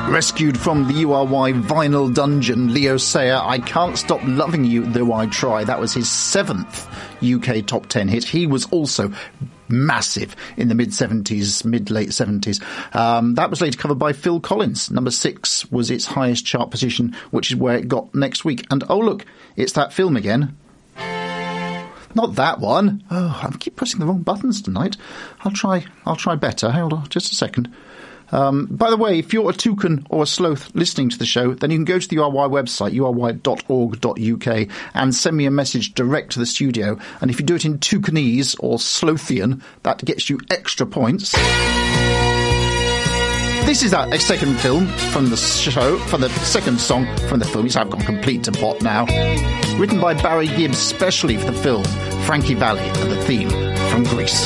Rescued from the URY vinyl dungeon, Leo Sayer, I Can't Stop Loving You Though I Try. That was his 7th UK top 10 hit. He was also massive in the mid-late 70s. That was later covered by Phil Collins. Number 6 was its highest chart position, which is where it got next week. And oh look, it's that film again. Not that one. Oh, I keep pressing the wrong buttons tonight. I'll try better. Hold on, just a second. By the way, if you're a toucan or a sloth listening to the show, then you can go to the URY website, ury.org.uk, and send me a message direct to the studio. And if you do it in toucanese or slothian, that gets you extra points. This is a second film from the show, for the second song from the film. I've gone complete to pot now. Written by Barry Gibbs, specially for the film, Frankie Valli, and the theme from Grease.